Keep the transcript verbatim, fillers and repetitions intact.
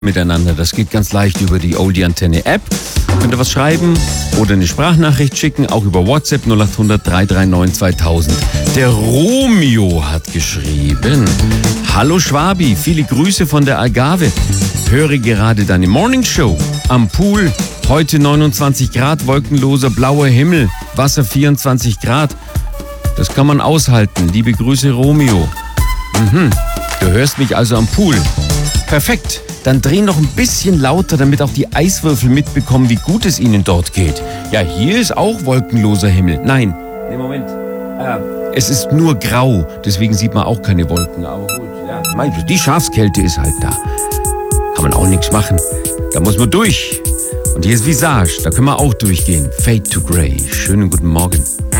miteinander. Das geht ganz leicht über die Oldie Antenne App. Könnt ihr was schreiben oder eine Sprachnachricht schicken, auch über WhatsApp null acht hundert drei drei neun zweitausend. Der Romeo hat geschrieben: Hallo Schwabi, viele Grüße von der Algarve. Höre gerade deine Morning Show am Pool. Heute neunundzwanzig Grad, wolkenloser blauer Himmel, Wasser vierundzwanzig Grad. Das kann man aushalten. Liebe Grüße, Romeo. Mhm. Du hörst mich also am Pool. Perfekt. Dann dreh noch ein bisschen lauter, damit auch die Eiswürfel mitbekommen, wie gut es ihnen dort geht. Ja, hier ist auch wolkenloser Himmel. Nein, nee, Moment. Äh, es ist nur grau, deswegen sieht man auch keine Wolken. Aber gut, ja. Meinst du, die Schafskälte ist halt da. Kann man auch nichts machen. Da muss man durch. Und hier ist Visage, da können wir auch durchgehen. Fade to Grey. Schönen guten Morgen.